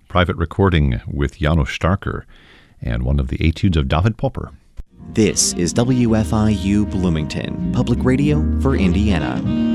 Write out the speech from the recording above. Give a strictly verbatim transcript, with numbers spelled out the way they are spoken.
private recording with Janos Starker and one of the etudes of David Popper. This is W F I U Bloomington, Public Radio for Indiana.